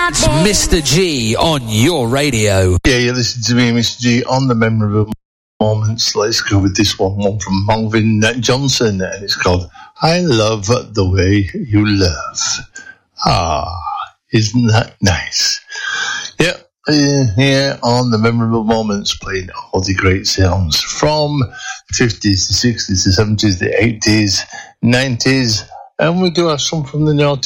Mr. G on your radio. Yeah, you listen to me, Mr. G, on the Memorable Moments. Let's go with this one from Marvin Johnson, and it's called I Love the Way You Love. Isn't that nice? Yeah, here on the Memorable Moments, playing all the great sounds from the 50s, the 60s, the 70s, the 80s, 90s, and we do have some from the